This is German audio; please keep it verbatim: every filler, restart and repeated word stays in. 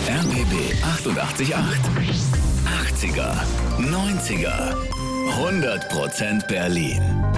R B B achtundachtzig Komma acht. achtziger, neunziger, hundert Prozent Berlin.